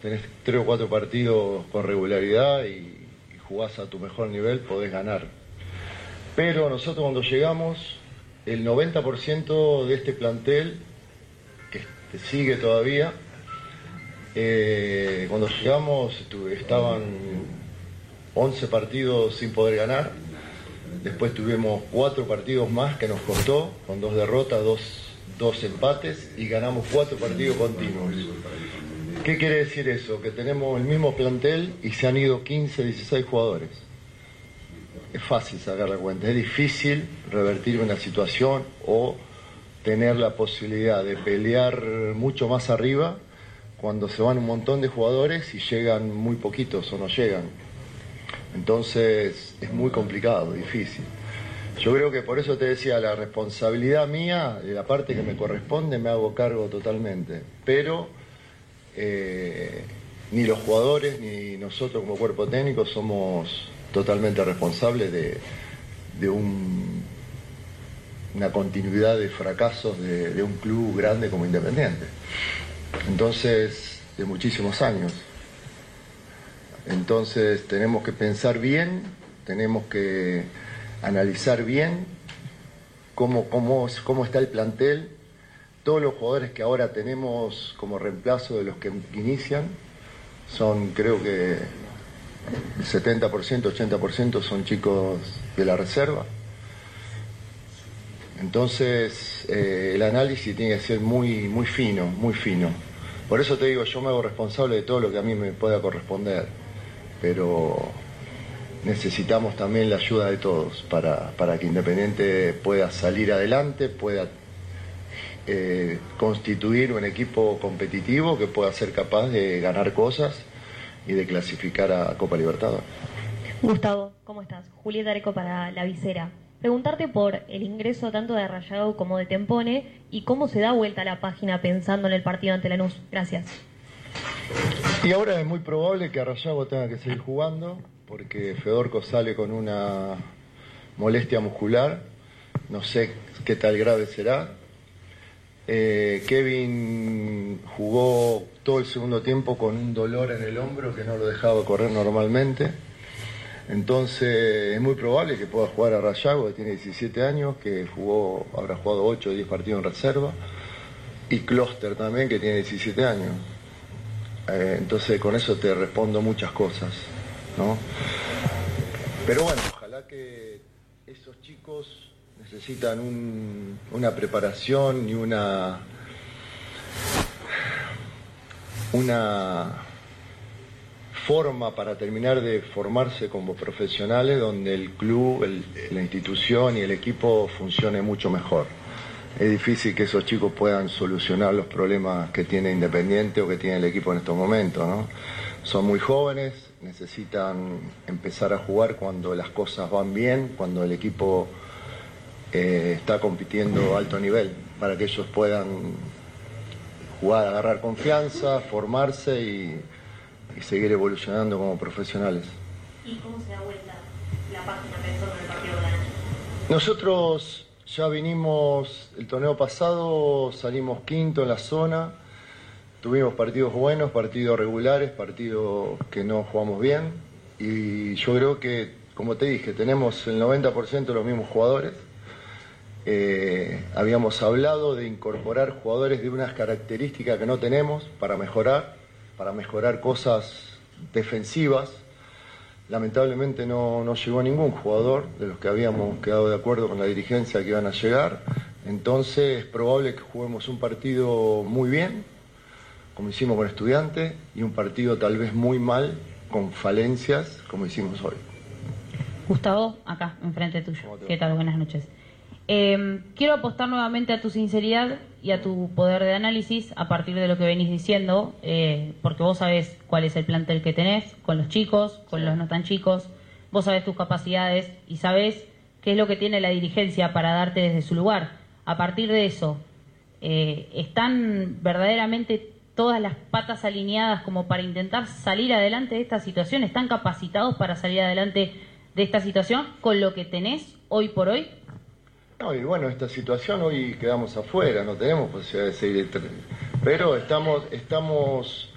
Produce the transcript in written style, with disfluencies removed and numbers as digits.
tenés 3 o 4 partidos con regularidad y jugás a tu mejor nivel, podés ganar. Pero nosotros cuando llegamos, el 90% de este plantel, que sigue todavía, cuando llegamos estaban 11 partidos sin poder ganar. Después tuvimos 4 partidos más que nos costó, con 2 derrotas, 2 empates, y ganamos 4 partidos continuos. ¿Qué quiere decir eso? Que tenemos el mismo plantel y se han ido 15, 16 jugadores. Es fácil sacar la cuenta, es difícil revertir una situación o tener la posibilidad de pelear mucho más arriba cuando se van un montón de jugadores y llegan muy poquitos o no llegan. Entonces es muy complicado, difícil. Yo creo que por eso te decía, la responsabilidad mía, de la parte que me corresponde, me hago cargo totalmente. Pero ni los jugadores ni nosotros como cuerpo técnico somos totalmente responsables de una continuidad de fracasos de un club grande como Independiente. Entonces, de muchísimos años. Entonces tenemos que pensar bien, tenemos que analizar bien cómo está el plantel. Todos los jugadores que ahora tenemos como reemplazo de los que inician son, creo que el 70%, 80% son chicos de la reserva. Entonces el análisis tiene que ser muy, muy fino, muy fino. Por eso te digo, yo me hago responsable de todo lo que a mí me pueda corresponder, pero necesitamos también la ayuda de todos para que Independiente pueda salir adelante, pueda constituir un equipo competitivo que pueda ser capaz de ganar cosas y de clasificar a Copa Libertadores. Gustavo, ¿cómo estás? Julieta Areco para La Visera. Preguntarte por el ingreso tanto de Rayado como de Tempone y cómo se da vuelta la página pensando en el partido ante Lanús. Gracias. Y ahora es muy probable que Rayado tenga que seguir jugando porque Fedorco sale con una molestia muscular, no sé qué tal grave será. Kevin jugó todo el segundo tiempo con un dolor en el hombro que no lo dejaba correr normalmente. Entonces es muy probable que pueda jugar a Rayago, que tiene 17 años, que habrá jugado 8 o 10 partidos en reserva. Y Kloster también, que tiene 17 años. Entonces con eso te respondo muchas cosas, ¿no? Pero bueno, ojalá que esos chicos necesitan una preparación y una forma para terminar de formarse como profesionales donde el club, la institución y el equipo funcione mucho mejor. Es difícil que esos chicos puedan solucionar los problemas que tiene Independiente o que tiene el equipo en estos momentos, ¿no? Son muy jóvenes, necesitan empezar a jugar cuando las cosas van bien, cuando el equipo está compitiendo a alto nivel, para que ellos puedan jugar, agarrar confianza, formarse y seguir evolucionando como profesionales. ¿Y cómo se da vuelta la página pensando en el partido de Lanús? Nosotros ya vinimos, el torneo pasado salimos quinto en la zona, tuvimos partidos buenos, partidos regulares, partidos que no jugamos bien, y yo creo que, como te dije, tenemos el 90% de los mismos jugadores. Habíamos hablado de incorporar jugadores de unas características que no tenemos para mejorar cosas defensivas. Lamentablemente no llegó ningún jugador de los que habíamos quedado de acuerdo con la dirigencia que iban a llegar. Entonces es probable que juguemos un partido muy bien, como hicimos con Estudiantes, y un partido tal vez muy mal, con falencias, como hicimos hoy. Gustavo, acá, enfrente tuyo. ¿Qué tal? Buenas noches. Quiero apostar nuevamente a tu sinceridad y a tu poder de análisis a partir de lo que venís diciendo, porque vos sabés cuál es el plantel que tenés, con los chicos, con los no tan chicos, vos sabés tus capacidades y sabés qué es lo que tiene la dirigencia para darte desde su lugar. A partir de eso, ¿están verdaderamente todas las patas alineadas como para intentar salir adelante de esta situación? ¿Están capacitados para salir adelante de esta situación con lo que tenés hoy por hoy? No, y bueno, esta situación hoy quedamos afuera, no tenemos posibilidad de seguir, pero estamos